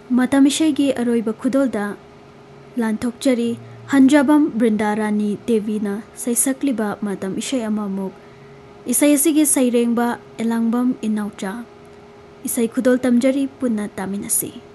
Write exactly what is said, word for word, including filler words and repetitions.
Matam ishaigi aroiba khudolda lanthokchari Hanjabam Brindarani Devina saisakliba matam ishay amamuk isay asigi sairengba Elangbam Inaucha isay khudol tamjari punna taminasi.